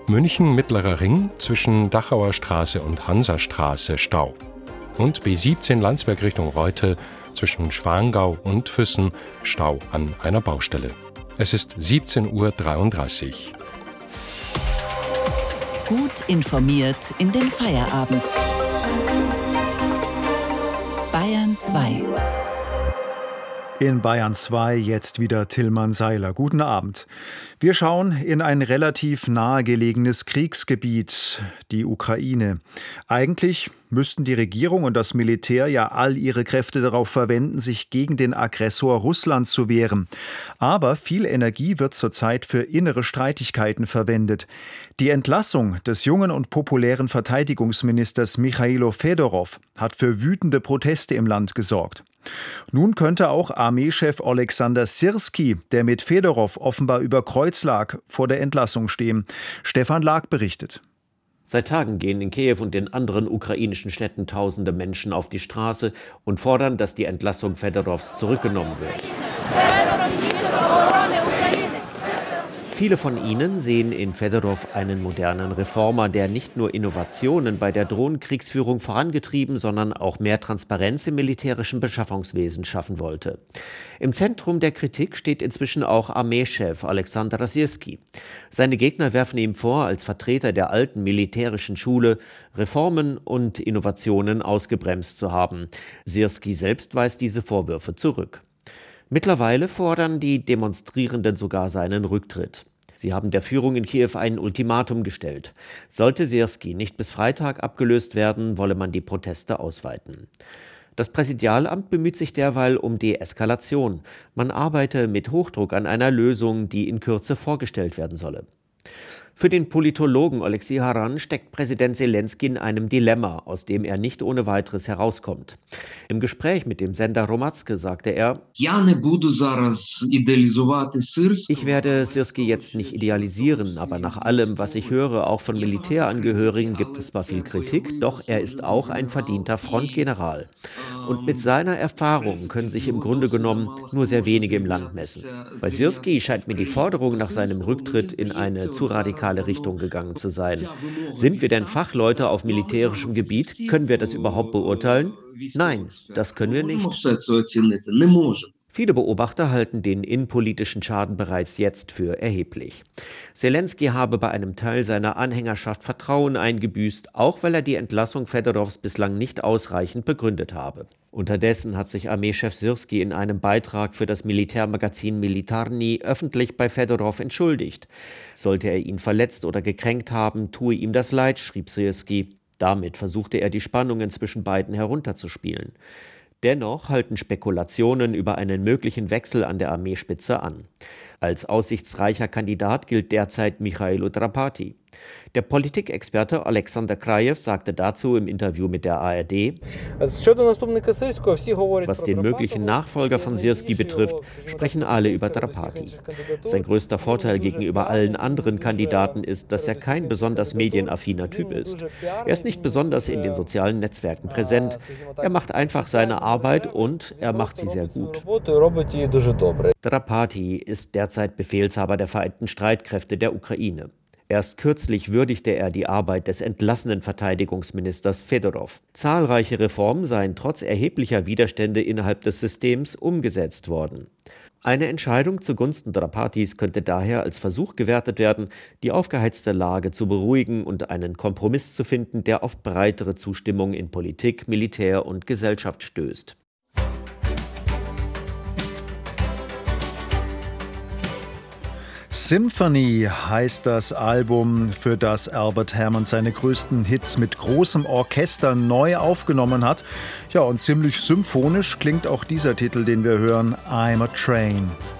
München Mittlerer Ring zwischen Dachauer Straße und Hansastraße Stau. Und B17 Landsberg Richtung Reute zwischen Schwangau und Füssen Stau an einer Baustelle. Es ist 17:33 Uhr. Gut informiert in den Feierabend. Bayern 2. In Bayern 2 jetzt wieder Tillmann Seiler. Guten Abend. Wir schauen in ein relativ nahegelegenes Kriegsgebiet, die Ukraine. Eigentlich müssten die Regierung und das Militär ja all ihre Kräfte darauf verwenden, sich gegen den Aggressor Russland zu wehren. Aber viel Energie wird zurzeit für innere Streitigkeiten verwendet. Die Entlassung des jungen und populären Verteidigungsministers Michailo Fedorow hat für wütende Proteste im Land gesorgt. Nun könnte auch Armeechef Oleksandr Syrskij, der mit Fedorow offenbar über Kreuz lag, vor der Entlassung stehen. Stefan Lag berichtet. Seit Tagen gehen in Kiew und in anderen ukrainischen Städten tausende Menschen auf die Straße und fordern, dass die Entlassung Fedorows zurückgenommen wird. Viele von ihnen sehen in Fedorow einen modernen Reformer, der nicht nur Innovationen bei der Drohnenkriegsführung vorangetrieben, sondern auch mehr Transparenz im militärischen Beschaffungswesen schaffen wollte. Im Zentrum der Kritik steht inzwischen auch Armeechef Oleksandr Syrskij. Seine Gegner werfen ihm vor, als Vertreter der alten militärischen Schule Reformen und Innovationen ausgebremst zu haben. Syrskij selbst weist diese Vorwürfe zurück. Mittlerweile fordern die Demonstrierenden sogar seinen Rücktritt. Sie haben der Führung in Kiew ein Ultimatum gestellt. Sollte Syrskij nicht bis Freitag abgelöst werden, wolle man die Proteste ausweiten. Das Präsidialamt bemüht sich derweil um Deeskalation. Man arbeite mit Hochdruck an einer Lösung, die in Kürze vorgestellt werden solle. Für den Politologen Oleksiy Haran steckt Präsident Selenskyj in einem Dilemma, aus dem er nicht ohne weiteres herauskommt. Im Gespräch mit dem Sender Hromadske sagte er: Ich werde Syrskij jetzt nicht idealisieren, aber nach allem, was ich höre, auch von Militärangehörigen, gibt es zwar viel Kritik, doch er ist auch ein verdienter Frontgeneral. Und mit seiner Erfahrung können sich im Grunde genommen nur sehr wenige im Land messen. Bei Syrskij scheint mir die Forderung nach seinem Rücktritt in eine zu radikale Richtung gegangen zu sein. Sind wir denn Fachleute auf militärischem Gebiet? Können wir das überhaupt beurteilen? Nein, das können wir nicht. Viele Beobachter halten den innenpolitischen Schaden bereits jetzt für erheblich. Selenskyj habe bei einem Teil seiner Anhängerschaft Vertrauen eingebüßt, auch weil er die Entlassung Fedorows bislang nicht ausreichend begründet habe. Unterdessen hat sich Armeechef Syrskij in einem Beitrag für das Militärmagazin Militarny öffentlich bei Fedorow entschuldigt. Sollte er ihn verletzt oder gekränkt haben, tue ihm das leid, schrieb Syrskij. Damit versuchte er, die Spannungen zwischen beiden herunterzuspielen. Dennoch halten Spekulationen über einen möglichen Wechsel an der Armeespitze an. Als aussichtsreicher Kandidat gilt derzeit Michailo Drapati. Der Politikexperte Alexander Krajew sagte dazu im Interview mit der ARD: Was den möglichen Nachfolger von Syrskij betrifft, sprechen alle über Drapati. Sein größter Vorteil gegenüber allen anderen Kandidaten ist, dass er kein besonders medienaffiner Typ ist. Er ist nicht besonders in den sozialen Netzwerken präsent. Er macht einfach seine Arbeit und er macht sie sehr gut. Drapati ist derzeit Befehlshaber der Vereinten Streitkräfte der Ukraine. Erst kürzlich würdigte er die Arbeit des entlassenen Verteidigungsministers Fedorow. Zahlreiche Reformen seien trotz erheblicher Widerstände innerhalb des Systems umgesetzt worden. Eine Entscheidung zugunsten Drapatis könnte daher als Versuch gewertet werden, die aufgeheizte Lage zu beruhigen und einen Kompromiss zu finden, der auf breitere Zustimmung in Politik, Militär und Gesellschaft stößt. Symphony heißt das Album, für das Albert Hammond seine größten Hits mit großem Orchester neu aufgenommen hat. Ja, und ziemlich symphonisch klingt auch dieser Titel, den wir hören, I'm a Train.